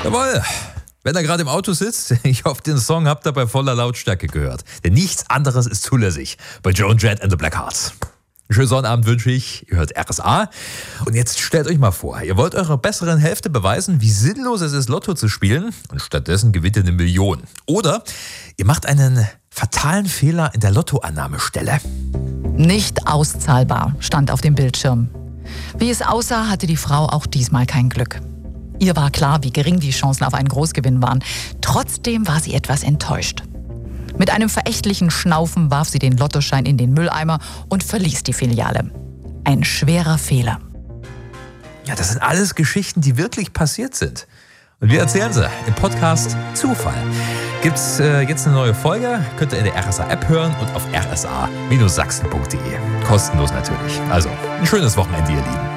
Jawohl. Wenn ihr gerade im Auto sitzt, ich hoffe, den Song habt ihr bei voller Lautstärke gehört. Denn nichts anderes ist zulässig bei Joan Jett and the Blackhearts. Einen schönen Sonnabend wünsche ich. Ihr hört RSA. Und jetzt stellt euch mal vor, ihr wollt eurer besseren Hälfte beweisen, wie sinnlos es ist, Lotto zu spielen. Und stattdessen gewinnt ihr 1 Million. Oder ihr macht einen fatalen Fehler in der Lottoannahmestelle. Nicht auszahlbar stand auf dem Bildschirm. Wie es aussah, hatte die Frau auch diesmal kein Glück. Ihr war klar, wie gering die Chancen auf einen Großgewinn waren. Trotzdem war sie etwas enttäuscht. Mit einem verächtlichen Schnaufen warf sie den Lottoschein in den Mülleimer und verließ die Filiale. Ein schwerer Fehler. Ja, das sind alles Geschichten, die wirklich passiert sind. Und wir erzählen sie im Podcast Zufall. Gibt's jetzt eine neue Folge, könnt ihr in der RSA-App hören und auf rsa-sachsen.de. Kostenlos natürlich. Also, ein schönes Wochenende, ihr Lieben.